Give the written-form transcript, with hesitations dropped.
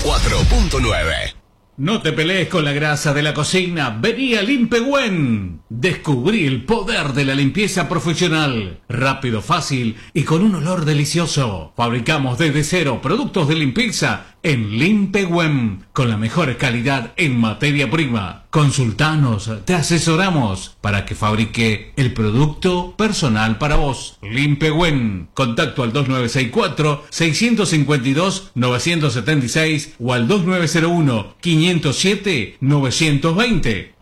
104.9. No te pelees con la grasa de la cocina. Vení a Limpegüen. Descubrí el poder de la limpieza profesional. Rápido, fácil y con un olor delicioso. Fabricamos desde cero productos de limpieza en Limpegüen, con la mejor calidad en materia prima. Consultanos, te asesoramos para que fabrique el producto personal para vos. Limpegüen. Contacto al 2964-652-976 o al 2901-507-920.